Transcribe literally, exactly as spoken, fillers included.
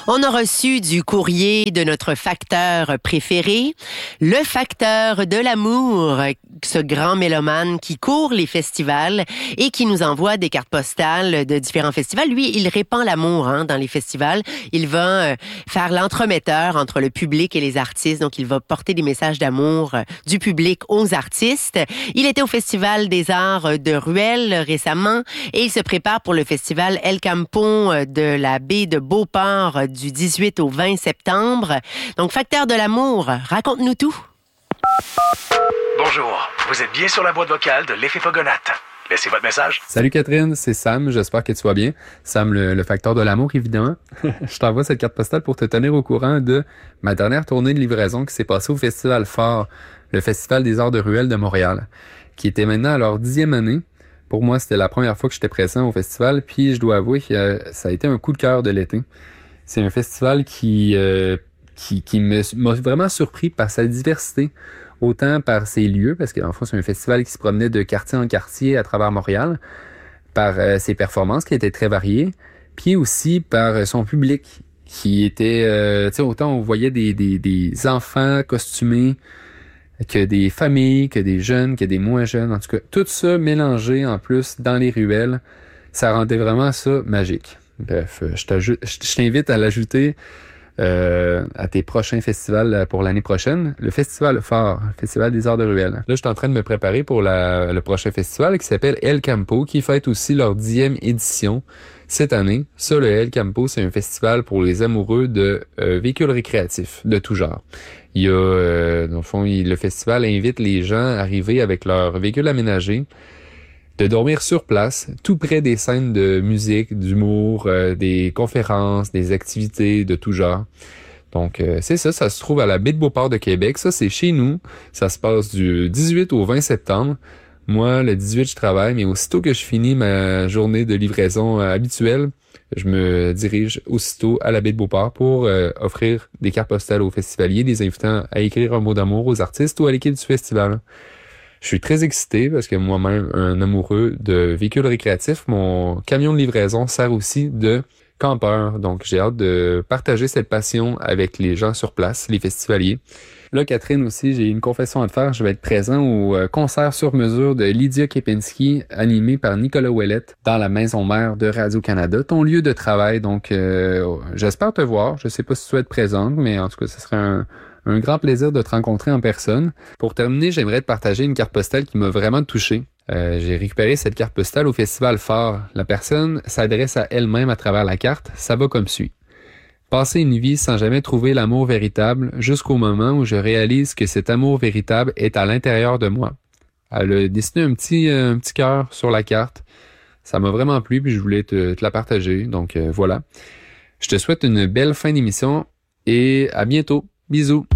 On a reçu du courrier de notre facteur préféré, le facteur de l'amour, ce grand mélomane qui court les festivals et qui nous envoie des cartes postales de différents festivals. Lui, il répand l'amour hein, dans les festivals. Il va euh, faire l'entremetteur entre le public et les artistes. Donc, il va porter des messages d'amour euh, du public aux artistes. Il était au Festival des Arts de Ruelle récemment et il se prépare pour le festival El Campo de la baie de Beauport du dix-huit au vingt septembre. Donc, facteur de l'amour, raconte-nous tout. Bonjour, vous êtes bien sur la boîte vocale de l'effet Pogonate. Laissez votre message. Salut Catherine, c'est Sam, j'espère que tu vas bien. Sam, le, le facteur de l'amour, évidemment. Je t'envoie cette carte postale pour te tenir au courant de ma dernière tournée de livraison qui s'est passée au Festival Phare, le Festival des Arts de Ruelle de Montréal, qui était maintenant à leur dixième année. Pour moi, c'était la première fois que j'étais présent au festival, puis je dois avouer que euh, ça a été un coup de cœur de l'été. C'est un festival qui euh, qui, qui me, m'a vraiment surpris par sa diversité, autant par ses lieux, parce qu'en fait, c'est un festival qui se promenait de quartier en quartier à travers Montréal, par euh, ses performances qui étaient très variées, puis aussi par son public, qui était, euh, tu sais, autant on voyait des, des, des enfants costumés, que des familles, que des jeunes, que des moins jeunes, en tout cas, tout ça mélangé en plus dans les ruelles, ça rendait vraiment ça magique. Bref, je, je t'invite à l'ajouter euh, à tes prochains festivals pour l'année prochaine. Le Festival Phare, le Festival des Arts de Ruelle. Là, je suis en train de me préparer pour la, le prochain festival qui s'appelle El Campo, qui fête aussi leur dixième édition cette année. Ça, le El Campo, c'est un festival pour les amoureux de euh, véhicules récréatifs de tout genre. Il y a, euh, dans le fond, il, le festival invite les gens à arriver avec leur véhicule aménagé, de dormir sur place, tout près des scènes de musique, d'humour, euh, des conférences, des activités de tout genre. Donc, euh, c'est ça, ça se trouve à la baie de Beauport de Québec. Ça, c'est chez nous. Ça se passe du dix-huit au vingt septembre. Moi, le dix-huit, je travaille, mais aussitôt que je finis ma journée de livraison euh, habituelle, je me dirige aussitôt à la baie de Beauport pour euh, offrir des cartes postales aux festivaliers, les invitant à écrire un mot d'amour aux artistes ou à l'équipe du festival. Je suis très excité parce que moi-même, un amoureux de véhicules récréatifs, mon camion de livraison sert aussi de campeur. Donc, j'ai hâte de partager cette passion avec les gens sur place, les festivaliers. Là, Catherine aussi, j'ai une confession à te faire. Je vais être présent au concert sur mesure de Lydia Kepinski, animé par Nicolas Ouellette, dans la maison mère de Radio-Canada, ton lieu de travail. Donc, euh, j'espère te voir. Je sais pas si tu vas être présente, mais en tout cas, ce serait un... Un grand plaisir de te rencontrer en personne. Pour terminer, j'aimerais te partager une carte postale qui m'a vraiment touché. Euh, j'ai récupéré cette carte postale au Festival Phare. La personne s'adresse à elle-même à travers la carte. Ça va comme suit. Passer une vie sans jamais trouver l'amour véritable jusqu'au moment où je réalise que cet amour véritable est à l'intérieur de moi. Elle a dessiné un petit, euh, un petit cœur sur la carte. Ça m'a vraiment plu puis je voulais te, te la partager. Donc euh, voilà. Je te souhaite une belle fin d'émission et à bientôt. Bisous.